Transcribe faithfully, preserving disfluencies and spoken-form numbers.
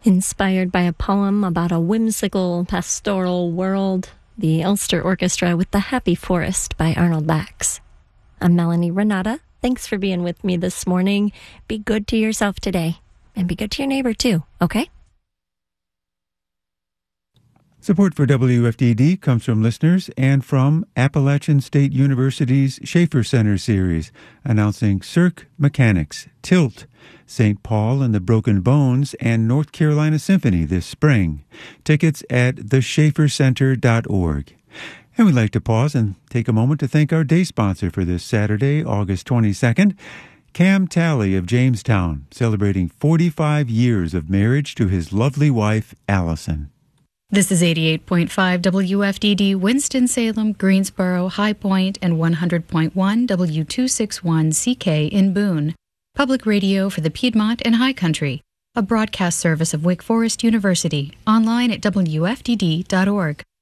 Inspired by a poem about a whimsical pastoral world, the Ulster Orchestra with The Happy Forest by Arnold Bax. I'm Melanie Renata. Thanks for being with me this morning. Be good to yourself today, and be good to your neighbor too, okay? Support for W F D D comes from listeners and from Appalachian State University's Schaefer Center series, announcing Cirque Mechanics, Tilt, Saint Paul and the Broken Bones, and North Carolina Symphony this spring. Tickets at the schaefer center dot org. And we'd like to pause and take a moment to thank our day sponsor for this Saturday, August twenty-second, Cam Talley of Jamestown, celebrating forty-five years of marriage to his lovely wife, Allison. This is eighty-eight point five W F D D, Winston-Salem, Greensboro, High Point, and one hundred point one W two sixty-one C K in Boone. Public radio for the Piedmont and High Country. A broadcast service of Wake Forest University. Online at W F D D dot org.